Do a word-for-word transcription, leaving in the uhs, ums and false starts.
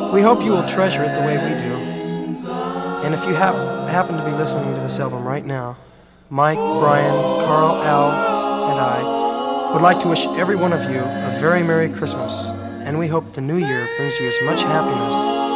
We hope you will treasure it the way we do. And if you hap- happen to be listening to this album right now, Mike, Brian, Carl, Al, and I would like to wish every one of you a very Merry Christmas, and we hope the new year brings you as much happiness